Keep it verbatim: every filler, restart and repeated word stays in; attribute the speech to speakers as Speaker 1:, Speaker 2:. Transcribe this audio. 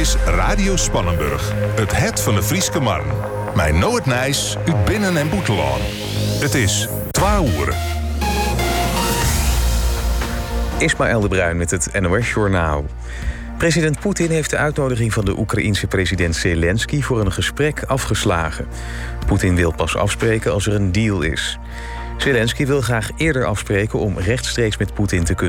Speaker 1: is Radio Spannenburg, het het van de Frieske Marn. Mijn Noord Nijs, uit Binnen- en Boetelaan. Het is twaalf uur.
Speaker 2: Ismaël de Bruin met het N O S-journaal. President Poetin heeft de uitnodiging van de Oekraïense president Zelensky voor een gesprek afgeslagen. Poetin wil pas afspreken als er een deal is. Zelensky wil graag eerder afspreken om rechtstreeks met Poetin te kunnen